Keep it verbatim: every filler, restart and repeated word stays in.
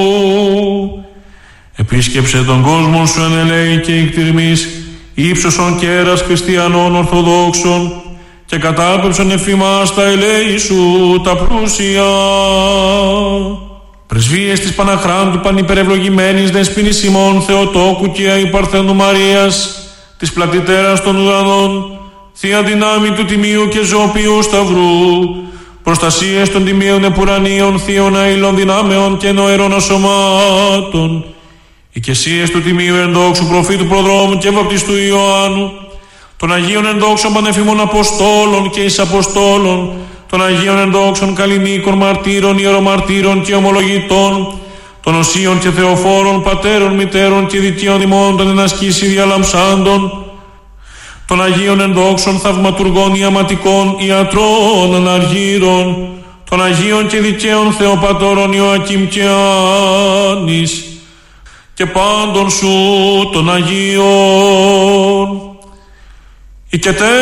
Επίσκεψε τον κόσμο σου εν ελέη και εκτιρμής, ύψωσον κέρας χριστιανών ορθοδόξων, και κατάπεψον εφήμας τα ελέη σου τα πλούσια. Πρεσβείες της Παναχράντου πανυπερευλογημένης δεσποινής ημών Θεοτόκου και Αϊπαρθένου Μαρίας, της πλατητέρας των ουρανών, θεία δυνάμει του Τιμίου και Ζώπιου Σταυρού, προστασίες των τιμίων επουρανίων θείων αήλων δυνάμεων και νοερών σωμάτων, οικεσίες του Τιμίου ενδόξου προφήτου προδρόμου και βαπτιστού Ιωάννου, των Αγίων ενδόξων πανεφημών Αποστόλων και εις Αποστόλων, των Αγίων ενδόξων καλλινίκων μαρτύρων, ιερομαρτύρων και ομολογητών, των οσίων και θεοφόρων, πατέρων, μητέρων και δικαίων δημών των ενασκήσει διαλαμψάντων, των Αγίων ενδόξων θαυματουργών ιαματικών, ιατρών, αναργύρων, των Αγίων και δικαίων Θεοπατώρων Ιωακήμ και Άννης, και πάντων σου των Αγίων.